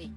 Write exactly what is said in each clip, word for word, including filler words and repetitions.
Sí.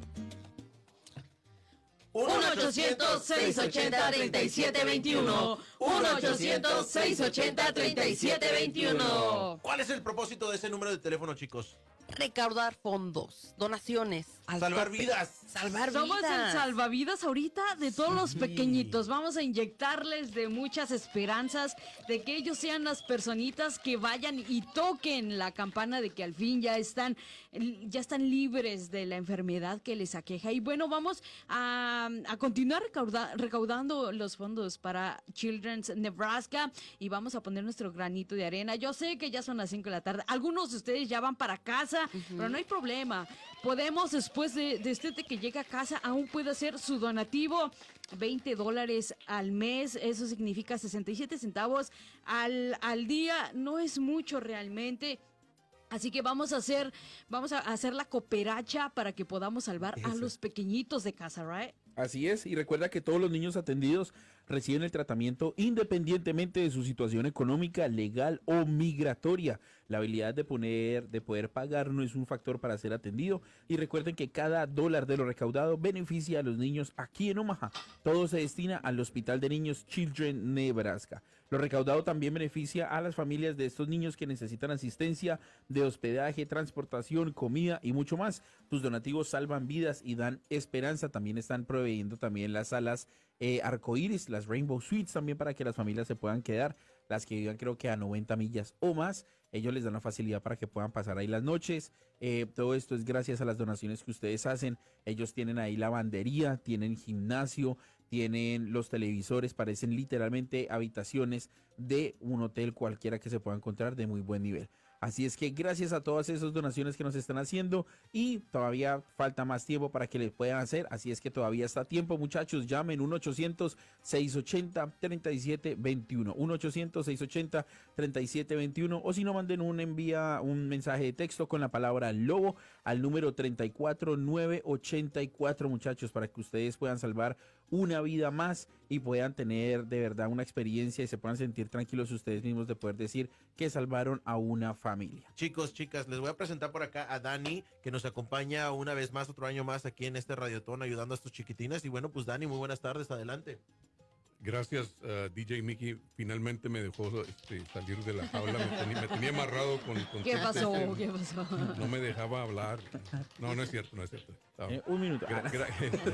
uno ochocientos, seiscientos ochenta, treinta y siete veintiuno. uno ochocientos, seiscientos ochenta, treinta y siete veintiuno. ¿Cuál es el propósito de ese número de teléfono, chicos? Recaudar fondos, donaciones. Al Salvar tope. vidas. Salvar Somos vidas. el salvavidas ahorita de todos Sí. los pequeñitos. Vamos a inyectarles de muchas esperanzas de que ellos sean las personitas que vayan y toquen la campana de que al fin ya están, ya están libres de la enfermedad que les aqueja. Y bueno, vamos a, a continuar recauda, recaudando los fondos para Children's Nebraska y vamos a poner nuestro granito de arena. Yo sé que ya son las cinco de la tarde. Algunos de ustedes ya van para casa. Uh-huh. Pero no hay problema. Podemos, después de, de usted de que llegue a casa, aún puede hacer su donativo. veinte dólares al mes. Eso significa sesenta y siete centavos al, al día. No es mucho realmente. Así que vamos a hacer, vamos a hacer la cooperacha para que podamos salvar Eso. a los pequeñitos de casa, ¿right? Así es, y recuerda que todos los niños atendidos reciben el tratamiento independientemente de su situación económica, legal o migratoria. La habilidad de poner, de poder pagar no es un factor para ser atendido. Y recuerden que cada dólar de lo recaudado beneficia a los niños aquí en Omaha. Todo se destina al Hospital de Niños Children Nebraska. Lo recaudado también beneficia a las familias de estos niños que necesitan asistencia de hospedaje, transportación, comida y mucho más. Tus donativos salvan vidas y dan esperanza. También están proveyendo también las salas eh, arcoíris, las Rainbow Suites también para que las familias se puedan quedar, las que vivan creo que a noventa millas o más. Ellos les dan la facilidad para que puedan pasar ahí las noches. Eh, todo esto es gracias a las donaciones que ustedes hacen. Ellos tienen ahí lavandería, tienen gimnasio, tienen los televisores, parecen literalmente habitaciones de un hotel cualquiera que se pueda encontrar de muy buen nivel. Así es que gracias a todas esas donaciones que nos están haciendo y todavía falta más tiempo para que les puedan hacer. Así es que todavía está a tiempo, muchachos. Llamen uno ochocientos, seiscientos ochenta, treinta y siete veintiuno. uno ochocientos, seiscientos ochenta, treinta y siete veintiuno. O si no, manden un envía un mensaje de texto con la palabra lobo al número treinta y cuatro nueve ochenta y cuatro, muchachos, para que ustedes puedan salvar una vida más y puedan tener de verdad una experiencia y se puedan sentir tranquilos ustedes mismos de poder decir que salvaron a una familia. Chicos, chicas, les voy a presentar por acá a Dani, que nos acompaña una vez más, otro año más aquí en este Radiotón ayudando a estos chiquitines. Y bueno, pues Dani, muy buenas tardes, adelante. Gracias, uh, D J Mickey. Finalmente me dejó este, salir de la jaula. Me tenía, me tenía amarrado con, con ¿Qué pasó? Este, ¿Qué pasó? No me dejaba hablar. No, no es cierto, no es cierto. Eh, un minuto. Gra gra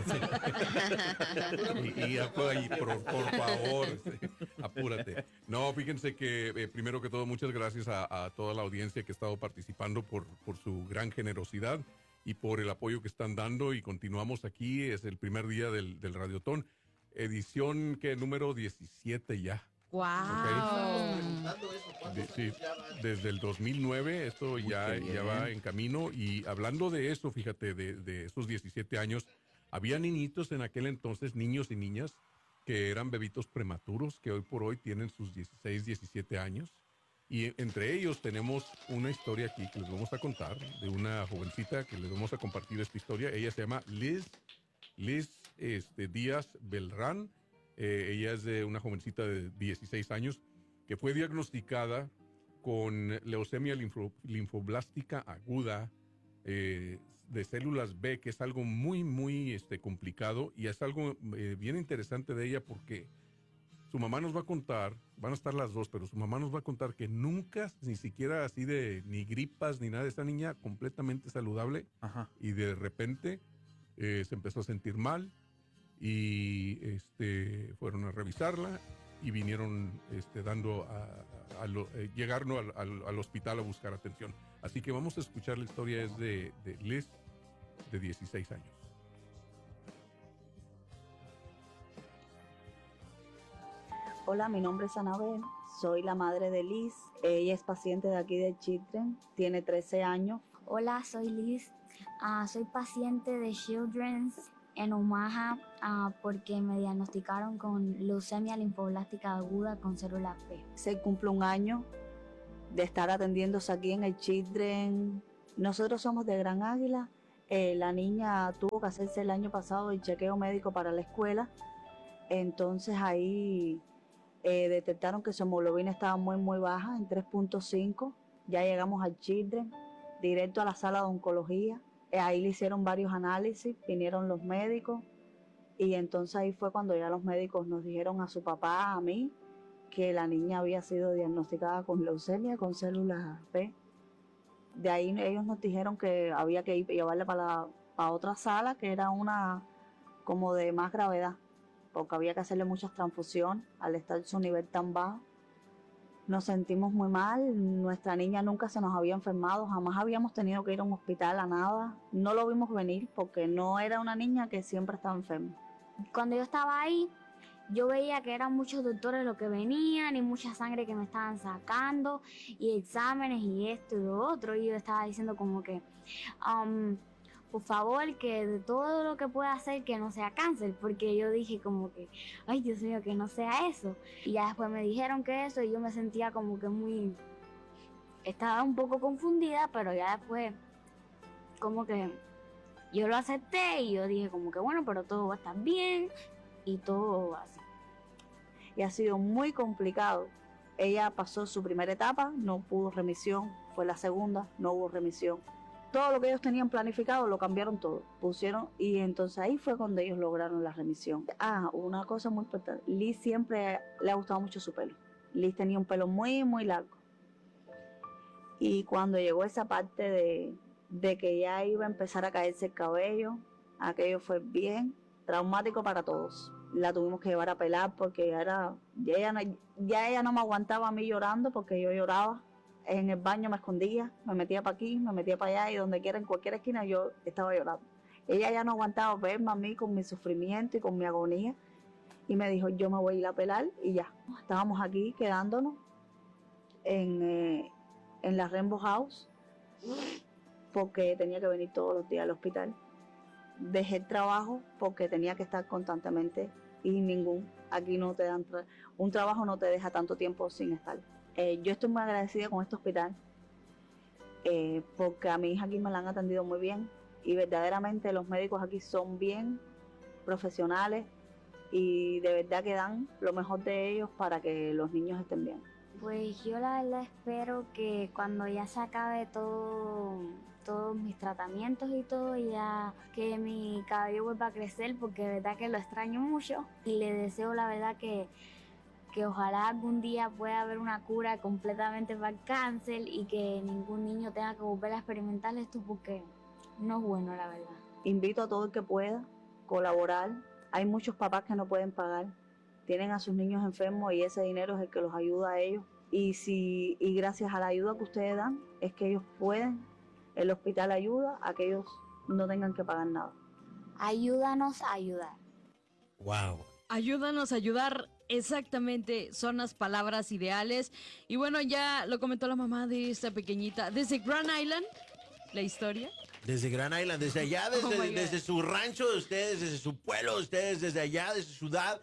y, y, y por, por favor, este, apúrate. No, fíjense que eh, primero que todo, muchas gracias a, a toda la audiencia que ha estado participando por, por su gran generosidad y por el apoyo que están dando. Y continuamos aquí. Es el primer día del, del Radiotón. Edición que número diecisiete ya. Wow. Okay. De, sí, desde el dos mil nueve esto ya, ya va en camino. Y hablando de eso, fíjate, de, de esos diecisiete años, había niñitos en aquel entonces, niños y niñas, que eran bebitos prematuros, que hoy por hoy tienen sus dieciséis, diecisiete años. Y entre ellos tenemos una historia aquí que les vamos a contar, de una jovencita que les vamos a compartir esta historia. Ella se llama Liz Liz este, Díaz Belrán. Eh, ella es de una jovencita de dieciséis años que fue diagnosticada con leucemia linfo, linfoblástica aguda eh, de células B, que es algo muy, muy este, complicado y es algo eh, bien interesante de ella porque su mamá nos va a contar, van a estar las dos, pero su mamá nos va a contar que nunca, ni siquiera así de ni gripas ni nada, de esta niña completamente saludable. Ajá. Y de repente Eh, se empezó a sentir mal y este, fueron a revisarla y vinieron este, dando a, a, a lo, eh, llegaron al, al, al hospital a buscar atención. Así que vamos a escuchar la historia, es de, de Liz, de dieciséis años. Hola, mi nombre es Anabel, soy la madre de Liz. Ella es paciente de aquí de Children, tiene trece años. Hola, soy Liz. Uh, soy paciente de Children's en Omaha uh, porque me diagnosticaron con leucemia linfoblástica aguda con célula B. Se cumple un año de estar atendiéndose aquí en el Children. Nosotros somos de Gran Águila. Eh, la niña tuvo que hacerse el año pasado el chequeo médico para la escuela. Entonces ahí eh, detectaron que su hemoglobina estaba muy muy baja, en tres punto cinco. Ya llegamos al Children, directo a la sala de oncología. Eh, Ahí le hicieron varios análisis, vinieron los médicos y entonces ahí fue cuando ya los médicos nos dijeron a su papá, a mí, que la niña había sido diagnosticada con leucemia, con células B. De ahí ellos nos dijeron que había que ir, llevarla para, la, para otra sala, que era una como de más gravedad, porque había que hacerle muchas transfusiones al estar su nivel tan bajo. Nos sentimos muy mal, nuestra niña nunca se nos había enfermado, jamás habíamos tenido que ir a un hospital a nada. No lo vimos venir porque no era una niña que siempre estaba enferma. Cuando yo estaba ahí, yo veía que eran muchos doctores los que venían y mucha sangre que me estaban sacando y exámenes y esto y lo otro. Y yo estaba diciendo como que, um, por favor, que de todo lo que pueda hacer que no sea cáncer, porque yo dije como que, ay Dios mío, que no sea eso. Y ya después me dijeron que eso y yo me sentía como que muy, estaba un poco confundida, pero ya después como que yo lo acepté y yo dije como que bueno, pero todo va a estar bien y todo así. Y ha sido muy complicado. Ella pasó su primera etapa, no pudo remisión, fue la segunda, no hubo remisión. Todo lo que ellos tenían planificado lo cambiaron todo, pusieron y entonces ahí fue cuando ellos lograron la remisión. Ah, una cosa muy importante, Liz siempre le ha gustado mucho su pelo. Liz tenía un pelo muy, muy largo. Y cuando llegó esa parte de, de que ya iba a empezar a caerse el cabello, aquello fue bien traumático para todos. La tuvimos que llevar a pelar porque ya, era, ya, ella no, ya ella no me aguantaba a mí llorando porque yo lloraba. En el baño me escondía, me metía para aquí, me metía para allá y donde quiera, en cualquier esquina yo estaba llorando. Ella ya no aguantaba verme a mí con mi sufrimiento y con mi agonía y me dijo, yo me voy a ir a pelar y ya. Estábamos aquí quedándonos en, eh, en la Rainbow House porque tenía que venir todos los días al hospital. Dejé el trabajo porque tenía que estar constantemente y ningún, aquí no te dan, tra- un trabajo no te deja tanto tiempo sin estar. Eh, yo estoy muy agradecida con este hospital eh, porque a mi hija aquí me la han atendido muy bien y verdaderamente los médicos aquí son bien profesionales y de verdad que dan lo mejor de ellos para que los niños estén bien. Pues yo la verdad espero que cuando ya se acabe todo, todos mis tratamientos y todo, ya que mi cabello vuelva a crecer porque de verdad que lo extraño mucho y le deseo la verdad que que ojalá algún día pueda haber una cura completamente para el cáncer y que ningún niño tenga que volver a experimentar esto porque no es bueno, la verdad. Invito a todo el que pueda colaborar. Hay muchos papás que no pueden pagar, tienen a sus niños enfermos y ese dinero es el que los ayuda a ellos. Y, si, y gracias a la ayuda que ustedes dan, es que ellos pueden, el hospital ayuda a que ellos no tengan que pagar nada. Ayúdanos a ayudar. Wow. Ayúdanos a ayudar, exactamente, son las palabras ideales. Y bueno, ya lo comentó la mamá de esta pequeñita, desde Grand Island, la historia. Desde Grand Island, desde allá, desde, Oh my God. desde su rancho de ustedes, desde su pueblo de ustedes, desde allá, desde su ciudad,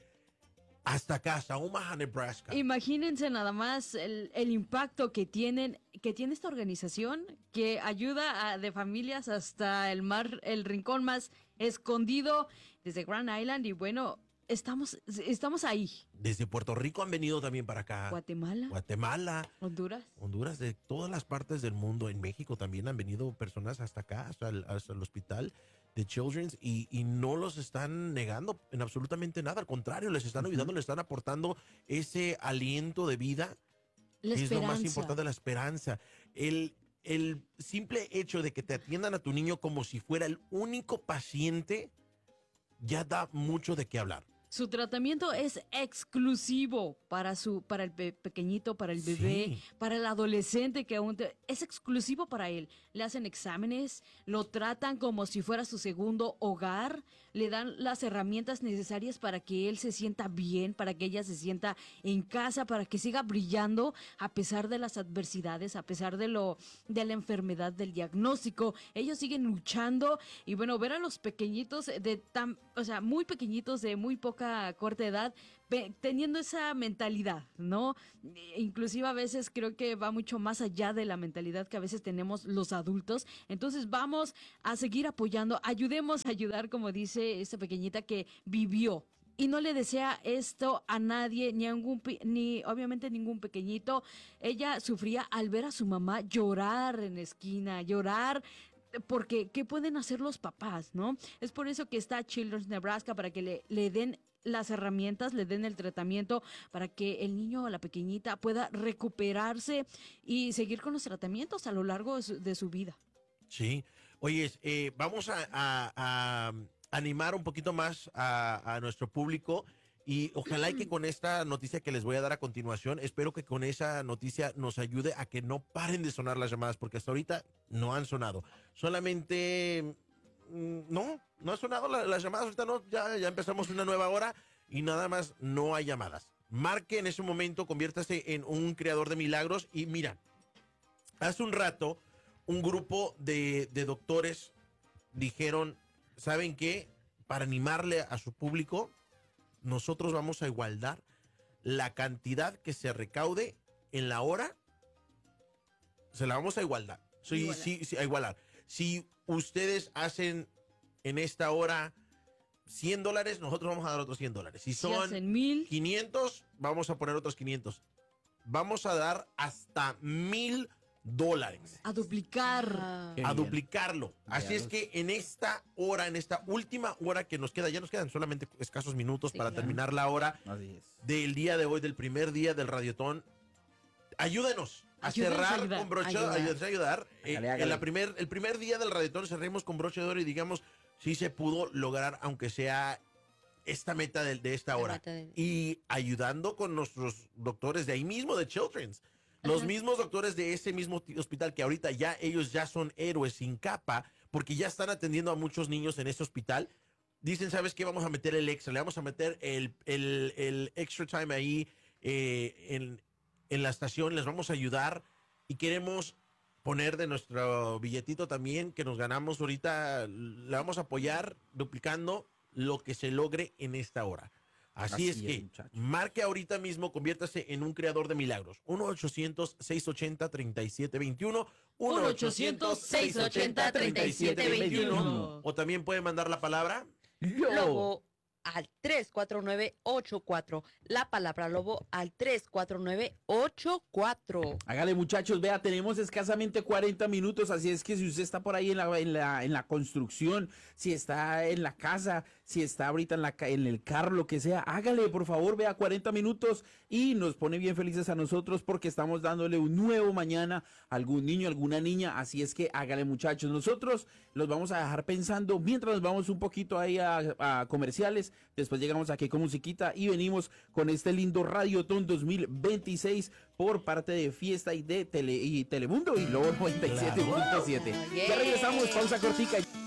hasta acá, hasta Omaha, Nebraska. Imagínense nada más el, el impacto que tienen, que tiene esta organización que ayuda a, de familias hasta el mar, el rincón más escondido desde Grand Island. Y bueno, estamos, estamos ahí. Desde Puerto Rico han venido también para acá. Guatemala, Guatemala, Honduras. Honduras, de todas las partes del mundo. En México también han venido personas hasta acá, hasta el, hasta el hospital de Children's y, y no los están negando en absolutamente nada. Al contrario, les están ayudando, les están aportando ese aliento de vida. La que es lo más esperanza. importante, la esperanza. El, el simple hecho de que te atiendan a tu niño como si fuera el único paciente ya da mucho de qué hablar. Su tratamiento es exclusivo para su, para el pe- pequeñito, para el bebé, Sí. para el adolescente que aún te- es exclusivo para él. Le hacen exámenes, lo tratan como si fuera su segundo hogar, le dan las herramientas necesarias para que él se sienta bien, para que ella se sienta en casa, para que siga brillando a pesar de las adversidades, a pesar de lo, de la enfermedad, del diagnóstico. Ellos siguen luchando y bueno, ver a los pequeñitos de tan, o sea, muy pequeñitos, de muy poca corta edad, pe- teniendo esa mentalidad, ¿no? E- Inclusive a veces creo que va mucho más allá de la mentalidad que a veces tenemos los adultos. Entonces vamos a seguir apoyando, ayudemos a ayudar, como dice esta pequeñita que vivió. Y no le desea esto a nadie, ni a ningún, pe- ni obviamente ningún pequeñito. Ella sufría al ver a su mamá llorar en la esquina, llorar porque ¿qué pueden hacer los papás, no? Es por eso que está Children's Nebraska, para que le, le den las herramientas, le den el tratamiento para que el niño o la pequeñita pueda recuperarse y seguir con los tratamientos a lo largo de su, de su vida. Sí. Oye, eh, vamos a, a- a animar un poquito más a, a nuestro público y ojalá y que con esta noticia que les voy a dar a continuación, espero que con esa noticia nos ayude a que no paren de sonar las llamadas, porque hasta ahorita no han sonado. Solamente, mm, no, no han sonado la- las llamadas, ahorita no, ya, ya empezamos una nueva hora y nada más no hay llamadas. Marque en ese momento, conviértase en un creador de milagros y mira, hace un rato un grupo de, de doctores dijeron, ¿saben qué? Para animarle a su público, nosotros vamos a igualar la cantidad que se recaude en la hora, se la vamos a igualar. Sí, Igualar. sí, sí, a igualar. Si ustedes hacen en esta hora cien dólares, nosotros vamos a dar otros cien dólares. Si Si son hacen mil, quinientos, vamos a poner otros quinientos. Vamos a dar hasta mil dólares. a duplicar. Ah, Qué A bien. duplicarlo. Así Ya es los- que en esta hora, en esta última hora que nos queda, ya nos quedan solamente escasos minutos Sí, para claro. terminar la hora Así es. del día de hoy, del primer día del Radiotón. Ayúdenos a Ayúdenos a cerrar ayudar. con broche, Ayudar. ayúdenos a ayudar. Eh, Hágale, en hágale. la primer, el primer día del Radiotón cerremos con broche de oro y digamos si se pudo lograr, aunque sea esta meta de, de esta La hora. meta de- Y ayudando con nuestros doctores de ahí mismo, de Children's. Los Ajá. mismos doctores de ese mismo ti- hospital que ahorita ya ellos ya son héroes sin capa porque ya están atendiendo a muchos niños en ese hospital. Dicen, ¿sabes qué? Vamos a meter el extra, le vamos a meter el, el- el extra time ahí eh, en, en la estación, les vamos a ayudar y queremos poner de nuestro billetito también que nos ganamos ahorita, le vamos a apoyar duplicando lo que se logre en esta hora. Así, Así es es, que muchachos. marque ahorita mismo, conviértase en un creador de milagros. uno ochocientos, seiscientos ochenta, treinta y siete veintiuno. uno ochocientos, seiscientos ochenta, treinta y siete veintiuno. O también puede mandar la palabra. Lobo al tres cuatro nueve ocho cuatro. La palabra lobo al tres cuatro nueve ocho cuatro. Hágale, muchachos, vea, tenemos escasamente cuarenta minutos, así es que si usted está por ahí en la, en la, en la construcción, si está en la casa, si está ahorita en, la, ca- en el carro, lo que sea, hágale, por favor, vea, cuarenta minutos y nos pone bien felices a nosotros porque estamos dándole un nuevo mañana a algún niño, alguna niña, así es que hágale, muchachos. Nosotros los vamos a dejar pensando mientras nos vamos un poquito ahí a, a comerciales, después llegamos aquí con musiquita y venimos con este lindo Radiotón dos mil veintiséis por parte de Fiesta y de Tele, y Telemundo y Lobo noventa y siete punto siete. Yeah. Ya regresamos, pausa cortica.